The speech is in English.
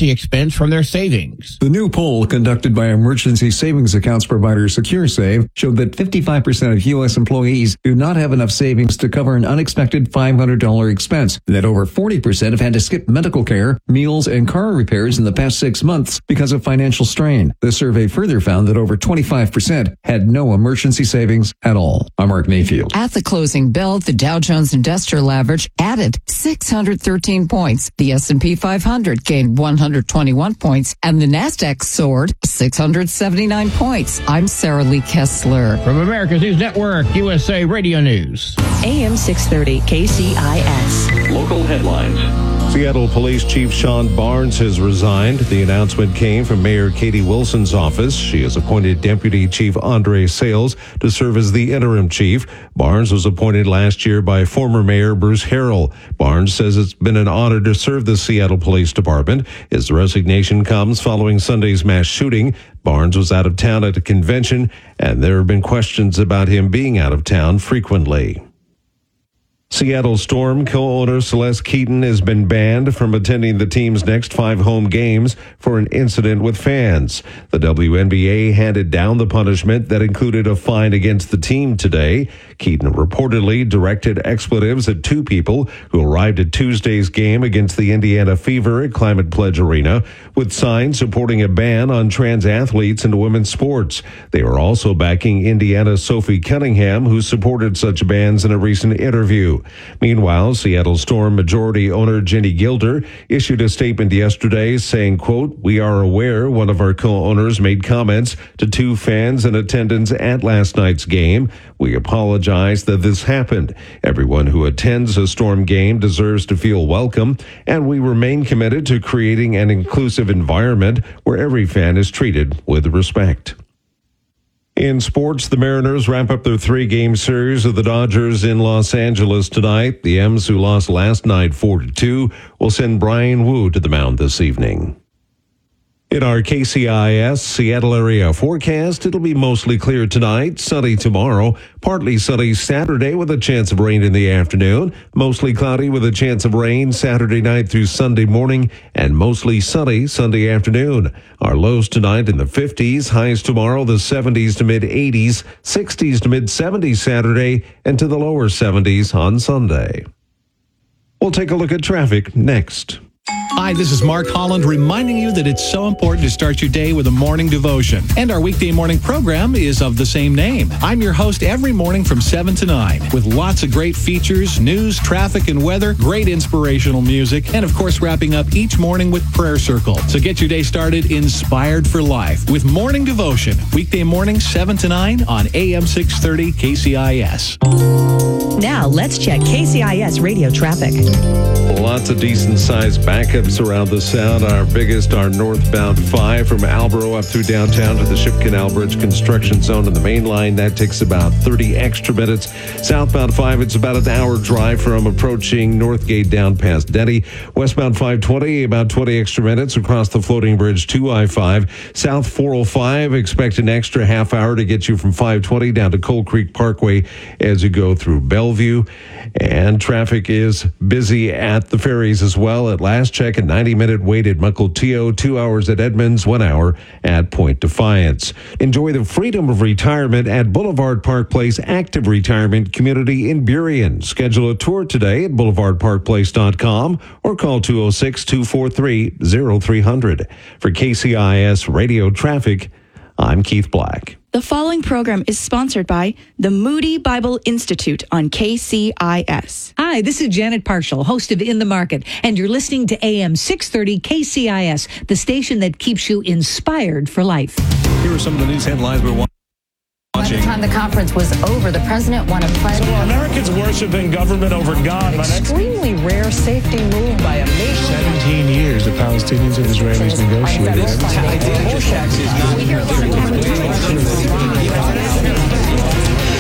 emergency expense from their savings. The new poll conducted by emergency savings accounts provider SecureSave showed that 55% of U.S. employees do not have enough savings to cover an unexpected $500 expense, and that over 40% have had to skip medical care, meals, and car repairs in the past 6 months because of financial strain. The survey further found that over 25% had no emergency savings at all. I'm Mark Mayfield. At the closing bell, the Dow Jones Industrial Average added 613 points. The S&P 500 gained 121 points, and the Nasdaq soared 679 points. I'm Sarah Lee Kessler. From America's News Network, USA Radio News. AM 630 KCIS. Local headlines. Seattle Police Chief Sean Barnes has resigned. The announcement came from Mayor Katie Wilson's office. She has appointed Deputy Chief Andre Sales to serve as the interim chief. Barnes was appointed last year by former Mayor Bruce Harrell. Barnes says it's been an honor to serve the Seattle Police Department. His resignation comes following Sunday's mass shooting. Barnes was out of town at a convention, and there have been questions about him being out of town frequently. Seattle Storm co-owner Celeste Keaton has been banned from attending the team's next 5 home games for an incident with fans. The WNBA handed down the punishment that included a fine against the team today. Keaton reportedly directed expletives at 2 people who arrived at Tuesday's game against the Indiana Fever at Climate Pledge Arena with signs supporting a ban on trans athletes in women's sports. They were also backing Indiana's Sophie Cunningham, who supported such bans in a recent interview. Meanwhile, Seattle Storm majority owner Jenny Gilder issued a statement yesterday saying, quote, "We are aware one of our co-owners made comments to 2 fans in attendance at last night's game. We apologize that this happened. Everyone who attends a Storm game deserves to feel welcome, and we remain committed to creating an inclusive environment where every fan is treated with respect." In sports, the Mariners wrap up their 3-game series of the Dodgers in Los Angeles tonight. The M's, who lost last night 4-2, will send Brian Wu to the mound this evening. In our KCIS Seattle area forecast, it'll be mostly clear tonight, sunny tomorrow, partly sunny Saturday with a chance of rain in the afternoon, mostly cloudy with a chance of rain Saturday night through Sunday morning, and mostly sunny Sunday afternoon. Our lows tonight in the 50s, highs tomorrow the 70s to mid-80s, 60s to mid-70s Saturday, and to the lower 70s on Sunday. We'll take a look at traffic next. Hi, this is Mark Holland reminding you that it's so important to start your day with a morning devotion. And our weekday morning program is of the same name. I'm your host every morning from 7 to 9 with lots of great features, news, traffic, and weather, great inspirational music, and of course wrapping up each morning with Prayer Circle. So get your day started inspired for life with morning devotion. Weekday morning 7 to 9 on AM 630 KCIS. Now let's check KCIS radio traffic. Lots of decent-sized backups around the Sound. Our biggest are northbound 5 from Albro up through downtown to the Ship Canal Bridge construction zone in the main line. That takes about 30 extra minutes. Southbound 5, it's about an hour drive from approaching Northgate down past Denny. Westbound 520, about 20 extra minutes across the floating bridge to I-5. South 405, expect an extra half hour to get you from 520 down to Coal Creek Parkway as you go through Bellevue. And traffic is busy at the ferries as well. At last check, a 90-minute wait at Mukilteo, 2 hours at Edmonds, 1 hour at Point Defiance. Enjoy the freedom of retirement at Boulevard Park Place Active Retirement Community in Burien. Schedule a tour today at boulevardparkplace.com or call 206-243-0300. For KCIS Radio Traffic, I'm Keith Black. The following program is sponsored by the Moody Bible Institute on KCIS. Hi, this is Janet Parshall, host of In the Market, and you're listening to AM 630 KCIS, the station that keeps you inspired for life. Here are some of the news headlines we're watching. By the time the conference was over, the president wanted to pledge. So Americans worshiping government over God. Extremely rare safety move by a nation. 17 years the Palestinians and Israelis negotiated.